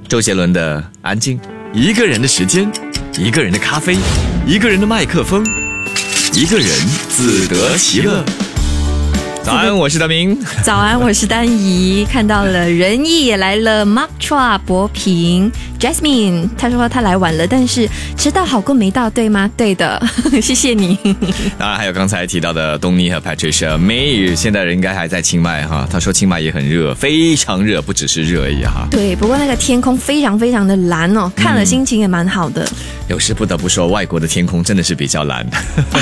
周杰伦的《安静》，一个人的时间，一个人的咖啡，一个人的麦克风，一个人自得其乐。早安，我是德明。 早安，我是丹怡。看到了仁义也来了 ，Mark Chua 博平 Jasmine， 他说他来晚了，但是迟到好过没到，对吗？对的，谢谢你。 当然还有刚才提到的东尼和 Patricia May， 现代人应该还在清迈哈。他说清迈也很热，非常热，不只是热而已哈。 对，不过那个天空非常非常的蓝哦，看了心情也蛮好的。 有时不得不说，外国的天空真的是比较蓝。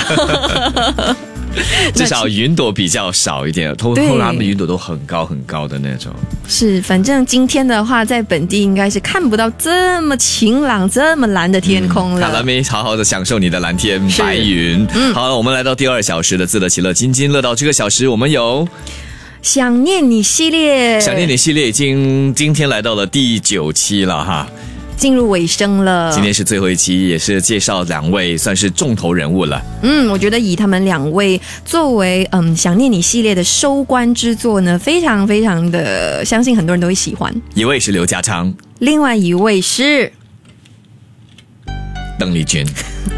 至少云朵比较少一点，通常他们云朵都很高很高的那种。 是，反正今天的话，在本地应该是看不到这么晴朗、这么蓝的天空了。 看了没？好好的享受你的蓝天白云。好了，我们来到第2小时的自得其乐津津乐道。这个小时我们有想念你系列， 想念你系列已经今天来到了第9期了哈。 进入尾声了， 今天是最后一期，也是介绍2位算是重头人物了。 我觉得以他们2位作为想念你系列的收官之作呢，非常非常的相信很多人都会喜欢。 一位是刘家昌， 另外一位是邓丽君。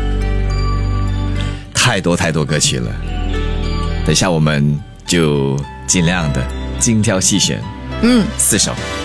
太多歌曲了，等一下我们就尽量的精挑细选，4首。